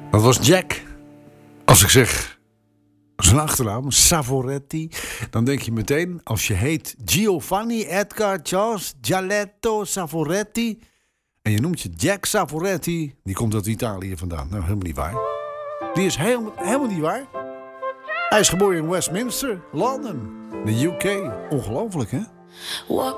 Dat was Jack. Als ik zeg zijn achternaam, Savoretti, dan denk je meteen, als je heet Giovanni Edgar Charles Gialetto Savoretti en je noemt je Jack Savoretti, die komt uit Italië vandaan. Nou, helemaal niet waar. Die is helemaal niet waar. Hij is geboren in Westminster, Londen, de UK. Ongelooflijk, hè? What